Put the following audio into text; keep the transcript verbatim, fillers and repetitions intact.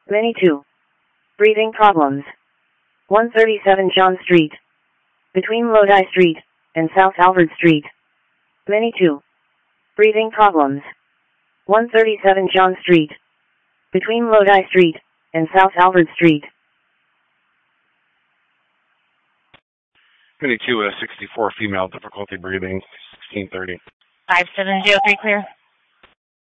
Many two. Breathing problems. one thirty-seven John Street. Between Lodi Street and South Albert Street. Many two. Breathing problems. one thirty-seven John Street. Between Lodi Street and South Albert Street. Many two, uh, sixty-four female, difficulty breathing, sixteen thirty. five seven zero three clear.